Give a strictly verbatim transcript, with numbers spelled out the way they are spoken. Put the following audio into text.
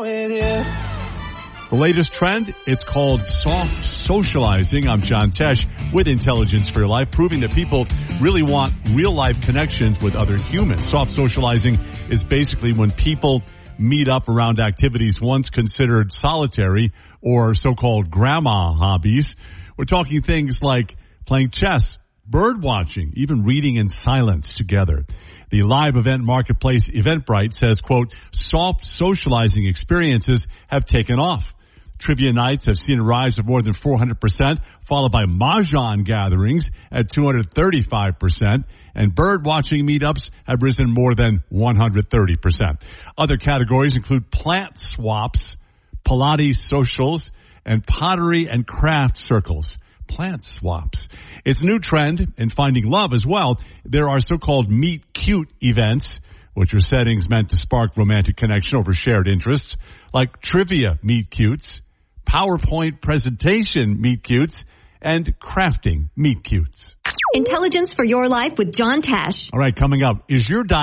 with you. The latest trend, it's called soft socializing. I'm John Tesh with Intelligence for Your Life, proving that people really want real-life connections with other humans. Soft socializing is basically when people meet up around activities once considered solitary or so-called grandma hobbies. We're talking things like playing chess, bird watching, even reading in silence together. The live event marketplace Eventbrite says, quote, soft socializing experiences have taken off. Trivia nights have seen a rise of more than four hundred percent, followed by mahjong gatherings at two hundred thirty-five percent, and bird watching meetups have risen more than one hundred thirty percent. Other categories include plant swaps, Pilates socials, and pottery and craft circles. Plant swaps. It's a new trend in finding love as well. There are so-called meet cute events, which are settings meant to spark romantic connection over shared interests, like trivia meet cutes, PowerPoint presentation meet cutes, and crafting meet cutes. Intelligence for Your Life with John Tesh. All right, coming up, is your diet